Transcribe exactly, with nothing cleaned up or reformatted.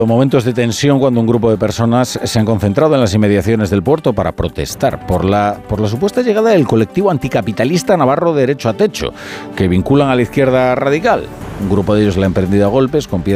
Momentos de tensión cuando un grupo de personas se han concentrado en las inmediaciones del puerto para protestar por la, por la supuesta llegada del colectivo anticapitalista navarro Derecho a Techo, que vinculan a la izquierda radical. Un grupo de ellos le han prendido a golpes con piedras